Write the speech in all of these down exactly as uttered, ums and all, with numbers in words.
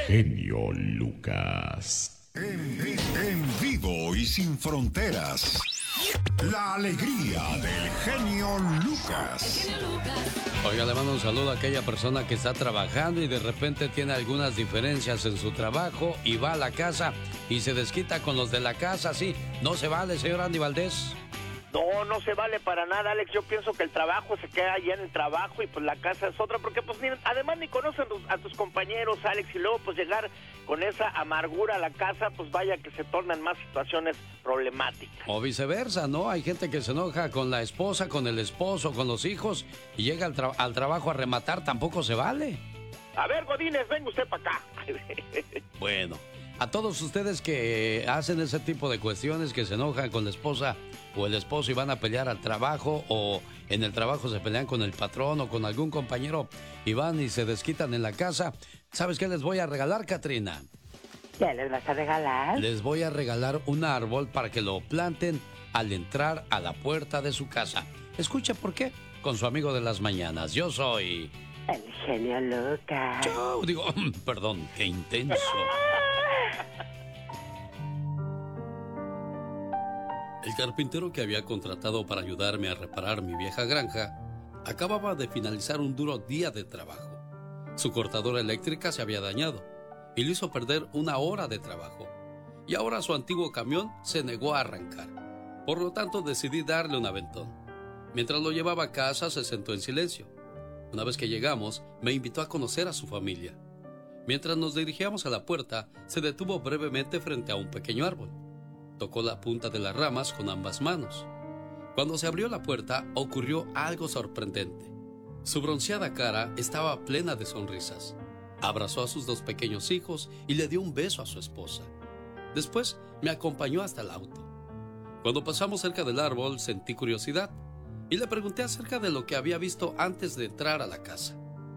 genio Lucas. En, en, en vivo y sin fronteras. La alegría del genio Lucas. Oiga, le mando un saludo a aquella persona que está trabajando y de repente tiene algunas diferencias en su trabajo y va a la casa y se desquita con los de la casa. Sí, no se vale, señor Andy Valdés. No, no se vale para nada, Alex. Yo pienso que el trabajo se queda allá en el trabajo y pues la casa es otra, porque pues ni, además ni conocen a tus compañeros, Alex, y luego pues llegar con esa amargura a la casa, pues vaya que se tornan más situaciones problemáticas. O viceversa, ¿no? Hay gente que se enoja con la esposa, con el esposo, con los hijos y llega al, tra- al trabajo a rematar, tampoco se vale. A ver, Godínez, venga usted para acá. Bueno, a todos ustedes que hacen ese tipo de cuestiones, que se enojan con la esposa o el esposo y van a pelear al trabajo, o en el trabajo se pelean con el patrón o con algún compañero y van y se desquitan en la casa, ¿sabes qué les voy a regalar, Catrina? ¿Qué les vas a regalar? Les voy a regalar un árbol para que lo planten al entrar a la puerta de su casa. Escucha por qué, con su amigo de las mañanas. Yo soy... el genio Lucas. Yo digo, perdón, qué intenso. El carpintero que había contratado para ayudarme a reparar mi vieja granja acababa de finalizar un duro día de trabajo. Su cortadora eléctrica se había dañado y le hizo perder una hora de trabajo. Y ahora su antiguo camión se negó a arrancar. Por lo tanto, decidí darle un aventón. Mientras lo llevaba a casa, se sentó en silencio. Una vez que llegamos, me invitó a conocer a su familia. Mientras nos dirigíamos a la puerta, se detuvo brevemente frente a un pequeño árbol. Tocó la punta de las ramas con ambas manos. Cuando se abrió la puerta, ocurrió algo sorprendente. Su bronceada cara estaba plena de sonrisas. Abrazó a sus dos pequeños hijos y le dio un beso a su esposa. Después me acompañó hasta el auto. Cuando pasamos cerca del árbol, sentí curiosidad y le pregunté acerca de lo que había visto antes de entrar a la casa.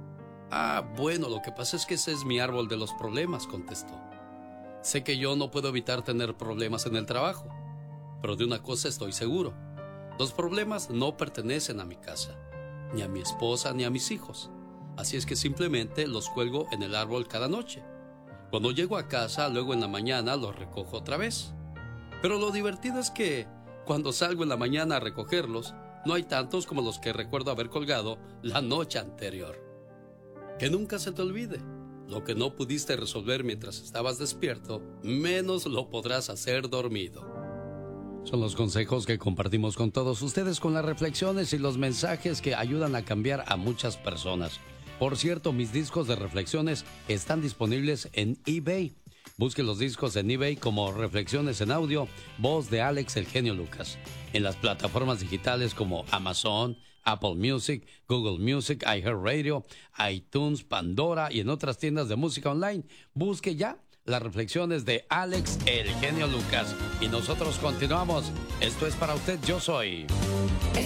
Ah, bueno, lo que pasa es que ese es mi árbol de los problemas, contestó. Sé que yo no puedo evitar tener problemas en el trabajo, pero de una cosa estoy seguro. Los problemas no pertenecen a mi casa, ni a mi esposa, ni a mis hijos. Así es que simplemente los cuelgo en el árbol cada noche. Cuando llego a casa, luego en la mañana los recojo otra vez. Pero lo divertido es que, cuando salgo en la mañana a recogerlos, no hay tantos como los que recuerdo haber colgado la noche anterior. Que nunca se te olvide. Lo que no pudiste resolver mientras estabas despierto, menos lo podrás hacer dormido. Son los consejos que compartimos con todos ustedes, con las reflexiones y los mensajes que ayudan a cambiar a muchas personas. Por cierto, mis discos de reflexiones están disponibles en eBay. Busque los discos en eBay como Reflexiones en Audio, voz de Alex el genio Lucas. En las plataformas digitales como Amazon, Apple Music, Google Music, iHeartRadio, iTunes, Pandora y en otras tiendas de música online. Busque ya las reflexiones de Alex el genio Lucas. Y nosotros continuamos. Esto es para usted, yo soy...